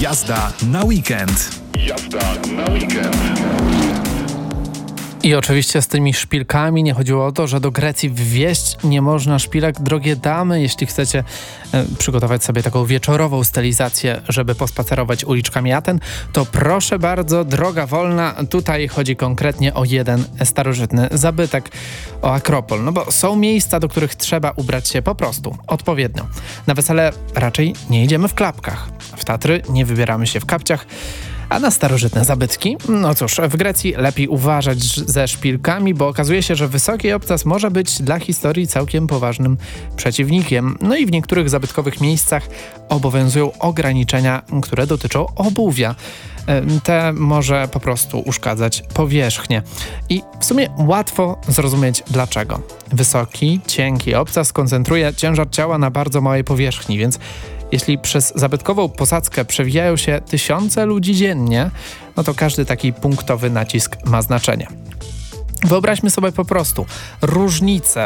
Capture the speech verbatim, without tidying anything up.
Jazda na weekend. Jazda na weekend. I oczywiście z tymi szpilkami nie chodziło o to, że do Grecji wwieźć nie można szpilek. Drogie damy, jeśli chcecie e, przygotować sobie taką wieczorową stylizację, żeby pospacerować uliczkami Aten, to proszę bardzo, droga wolna. Tutaj chodzi konkretnie o jeden starożytny zabytek, o Akropol. No bo są miejsca, do których trzeba ubrać się po prostu odpowiednio. Na wesele raczej nie idziemy w klapkach. W Tatry nie wybieramy się w kapciach. A na starożytne zabytki? No cóż, w Grecji lepiej uważać ze szpilkami, bo okazuje się, że wysoki obcas może być dla historii całkiem poważnym przeciwnikiem. No i w niektórych zabytkowych miejscach obowiązują ograniczenia, które dotyczą obuwia. Te może po prostu uszkadzać powierzchnię. I w sumie łatwo zrozumieć dlaczego. Wysoki, cienki obcas koncentruje ciężar ciała na bardzo małej powierzchni, więc jeśli przez zabytkową posadzkę przewijają się tysiące ludzi dziennie, no to każdy taki punktowy nacisk ma znaczenie. Wyobraźmy sobie po prostu różnicę